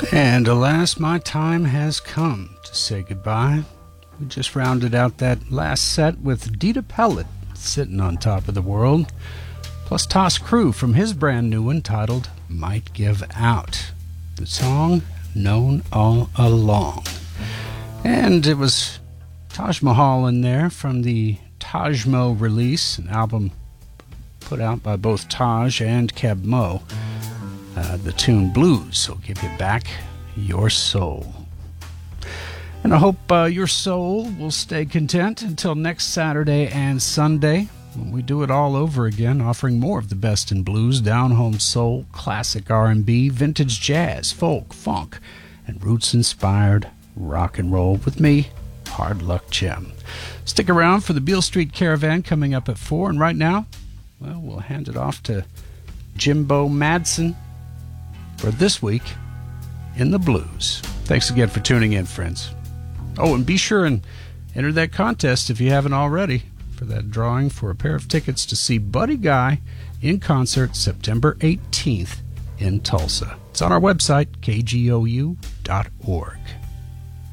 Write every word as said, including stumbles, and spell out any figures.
And alas, my time has come to say goodbye. We just rounded out that last set with Dita Pellet, Sitting on Top of the World, plus Tosh Crew from his brand new one titled Might Give Out, the song known all along. And it was Taj Mahal in there from the Tajmo release, an album put out by both Taj and Keb Mo. Uh, the tune Blues will give you back your soul. And I hope uh, your soul will stay content until next Saturday and Sunday, when we do it all over again, offering more of the best in blues, down-home soul, classic R and B, vintage jazz, folk, funk, and roots-inspired rock and roll with me, Hard Luck Jim. Stick around for the Beale Street Caravan coming up at four, and right now, well, we'll hand it off to Jimbo Madsen for This Week in the Blues. Thanks again for tuning in, friends. Oh, and be sure and enter that contest if you haven't already for that drawing for a pair of tickets to see Buddy Guy in concert September eighteenth in Tulsa. It's on our website, K G O U dot org.